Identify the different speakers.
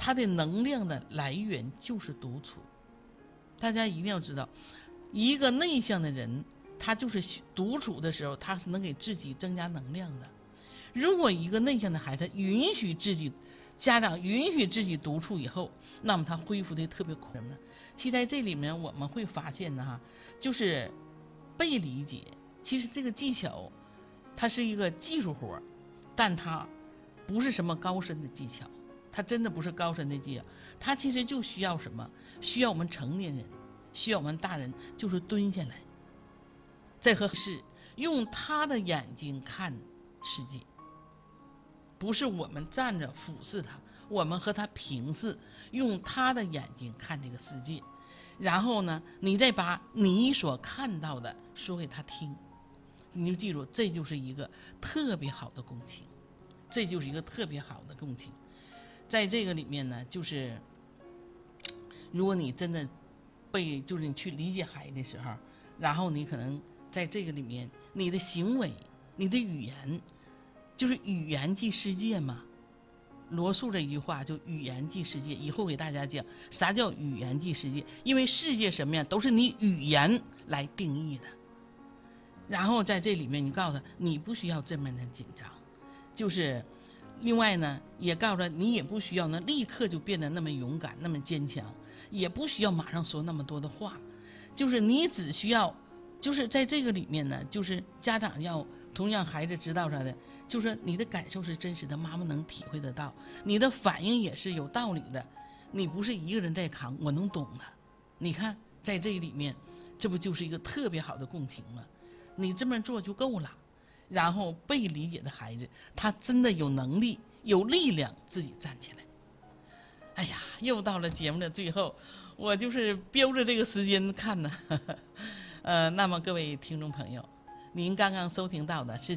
Speaker 1: 他的能量的来源就是独处。大家一定要知道，一个内向的人，他就是独处的时候，他是能给自己增加能量的。如果一个内向的孩子允许自己，家长允许自己独处以后，那么他恢复的特别快呢。其实在这里面我们会发现呢，就是被理解，其实这个技巧它是一个技术活，但它不是什么高深的技巧，它真的不是高深的技巧，它其实就需要什么？需要我们成年人，需要我们大人，就是蹲下来，在和是用他的眼睛看世界，不是我们站着俯视他，我们和他平视，用他的眼睛看这个世界。然后呢，你再把你所看到的说给他听，你就记住，这就是一个特别好的共情，这就是一个特别好的共情。在这个里面呢，就是如果你真的就是你去理解孩子的时候，然后你可能在这个里面，你的行为、你的语言，就是语言即世界嘛。罗素这一句话就语言即世界，以后给大家讲啥叫语言即世界，因为世界什么样都是你语言来定义的。然后在这里面你告诉他，你不需要这么的紧张，就是另外呢也告诉他，你也不需要呢立刻就变得那么勇敢那么坚强，也不需要马上说那么多的话，就是你只需要就是在这个里面呢，就是家长要同样孩子知道啥的，就是你的感受是真实的，妈妈能体会得到，你的反应也是有道理的，你不是一个人在扛，我能懂的。你看在这里面，这不就是一个特别好的共情吗？你这么做就够了。然后被理解的孩子，他真的有能力有力量自己站起来。哎呀，又到了节目的最后，我就是标着这个时间看呢。那么各位听众朋友，您刚刚收听到的是